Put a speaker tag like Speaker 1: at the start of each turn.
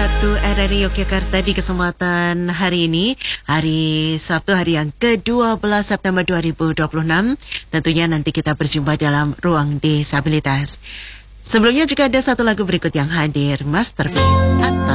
Speaker 1: 1 RRI Yogyakarta di kesempatan hari ini, hari Sabtu, hari yang ke-12 September 2026. Tentunya nanti kita berjumpa dalam Ruang Disabilitas. Sebelumnya juga ada satu lagu berikut yang hadir, Masterpiece atau